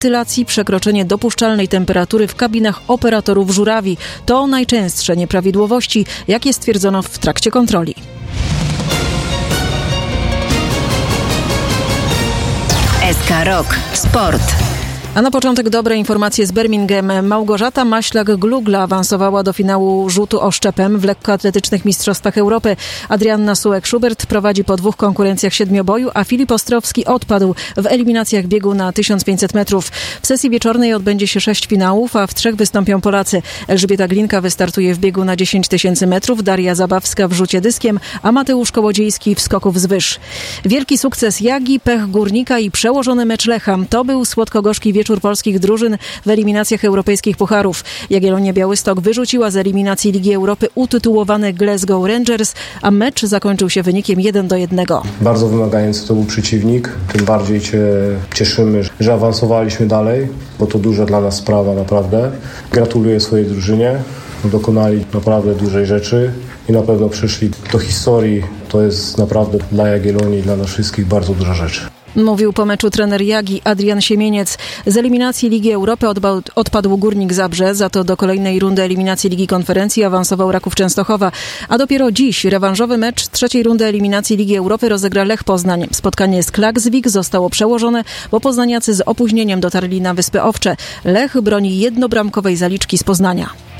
wentylacji, przekroczenie dopuszczalnej temperatury w kabinach operatorów żurawi. To najczęstsze nieprawidłowości, jakie stwierdzono w trakcie kontroli. SK Rock Sport. A na początek dobre informacje z Birmingham. Małgorzata Maślak-Glugla awansowała do finału rzutu oszczepem w lekkoatletycznych Mistrzostwach Europy. Adrianna Sułek-Schubert prowadzi po 2 konkurencjach siedmioboju, a Filip Ostrowski odpadł w eliminacjach biegu na 1500 metrów. W sesji wieczornej odbędzie się 6 finałów, a w 3 wystąpią Polacy. Elżbieta Glinka wystartuje w biegu na 10 000 metrów, Daria Zabawska w rzucie dyskiem, a Mateusz Kołodziejski w skoku wzwyż. Wielki sukces Jagi, pech Górnika i przełożony mecz Lecha. To był słodko-gorzki wieczór polskich drużyn w eliminacjach europejskich pucharów. Jagiellonia Białystok wyrzuciła z eliminacji Ligi Europy utytułowany Glasgow Rangers, a mecz zakończył się wynikiem 1-1. Bardzo wymagający to był przeciwnik. Tym bardziej się cieszymy, że awansowaliśmy dalej, bo to duża dla nas sprawa naprawdę. Gratuluję swojej drużynie. Dokonali naprawdę dużej rzeczy i na pewno przyszli do historii. To jest naprawdę dla Jagiellonii i dla nas wszystkich bardzo duża rzecz. Mówił po meczu trener Jagi Adrian Siemieniec. Z eliminacji Ligi Europy odpadł Górnik Zabrze, za to do kolejnej rundy eliminacji Ligi Konferencji awansował Raków Częstochowa. A dopiero dziś rewanżowy mecz 3. rundy eliminacji Ligi Europy rozegra Lech Poznań. Spotkanie z Klaksvik zostało przełożone, bo poznaniacy z opóźnieniem dotarli na Wyspy Owcze. Lech broni jednobramkowej zaliczki z Poznania.